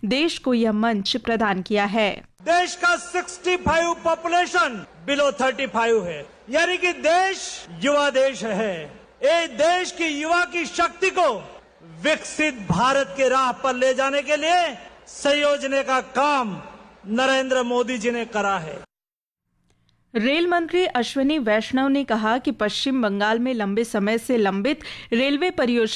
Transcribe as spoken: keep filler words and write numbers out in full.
देश को यह मंच प्रदान किया है। देश का पैंसठ पॉपुलेशन बिलो पैंतीस है, यानी कि देश युवा देश है। ये देश की युवा की शक्ति को विकसित भारत के राह पर ले जाने के लिए संयोजने का काम नरेंद्र मोदी जी ने करा है। रेल मंत्री अश्विनी वैष्णव ने कहा कि पश्चिम बंगाल में लंबे समय से लंबित रेलवे परियोजना